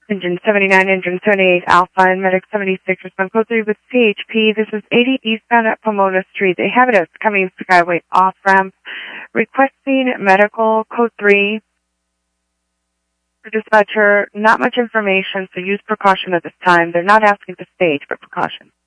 Engine 79, Engine 78 Alpha, and Medic 76, respond code 3 with CHP. This is 80 eastbound at Pomona Street. They have it as Cummings Skyway off-ramp. Requesting medical code 3. For dispatcher, not much information, so use precaution at this time. They're not asking to stage, but precaution.